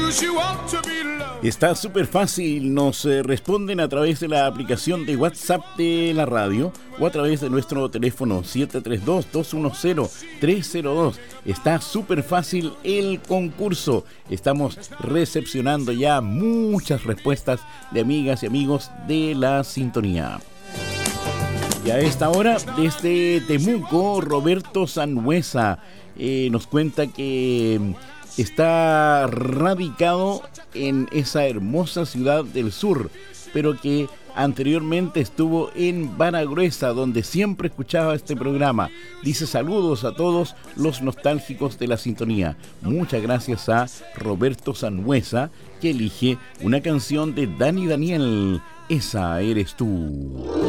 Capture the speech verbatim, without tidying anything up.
Está súper fácil, nos eh, responden a través de la aplicación de WhatsApp de la radio o a través de nuestro teléfono siete tres dos, dos uno cero, tres cero dos. Está súper fácil el concurso. Estamos recepcionando ya muchas respuestas de amigas y amigos de la sintonía. Y a esta hora, desde Temuco, Roberto Sanhuesa eh, nos cuenta que está radicado en esa hermosa ciudad del sur, pero que anteriormente estuvo en Baragruesa, donde siempre escuchaba este programa. Dice saludos a todos los nostálgicos de la sintonía. Muchas gracias a Roberto Sanhuesa, que elige una canción de Dani Daniel, Esa eres tú.